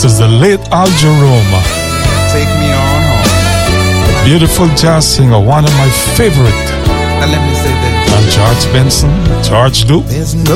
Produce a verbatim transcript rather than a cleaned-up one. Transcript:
This is the late Al Jarreau. Take me on home. A beautiful jazz singer, one of my favorite. Now let me say this. And George Benson, George Duke. There's no